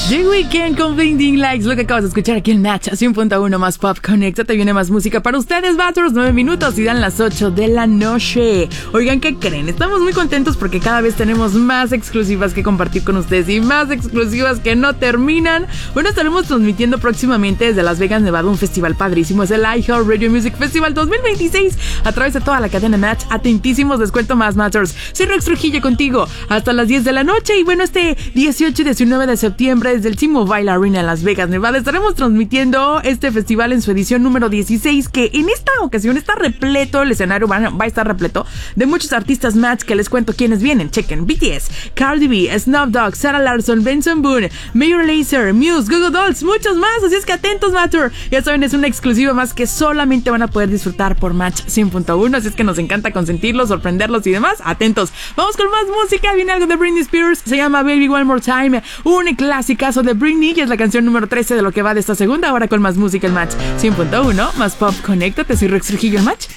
The Weeknd con Blinding Lights, lo que acabas de escuchar aquí en Match 100.1 más Pop. Conéctate, viene más música para ustedes, Batters. 9 minutos y dan las 8 de la noche. Oigan, ¿qué creen? Estamos muy contentos porque cada vez tenemos más exclusivas que compartir con ustedes y más exclusivas que no terminan. Bueno, estaremos transmitiendo próximamente desde Las Vegas, Nevada, un festival padrísimo. Es el iHeartRadio Music Festival 2026 a través de toda la cadena Match. Atentísimos, descuento más, Matters. Soy Rex Trujillo contigo hasta las 10 de la noche. Y bueno, este 18 y 19 de septiembre desde el T-Mobile Arena en Las Vegas, Nevada, estaremos transmitiendo este festival en su edición número 16, que en esta ocasión está repleto, el escenario va a estar repleto de muchos artistas Match, que les cuento quiénes vienen. Chequen: BTS, Cardi B, Snoop Dogg, Sarah Larsson, Benson Boone, Major Lazer, Muse, Google Dolls, muchos más, así es que atentos, Matter. Ya saben, es una exclusiva más que solamente van a poder disfrutar por Match 100.1, así es que nos encanta consentirlos, sorprenderlos y demás. Atentos, vamos con más música. Viene algo de Britney Spears, se llama Baby One More Time, un clasicazo de Britney, que es la canción número 13 de lo que va de esta segunda hora con más música en Match 100.1 más Pop. Conéctate, soy Rex Trujillo en Match.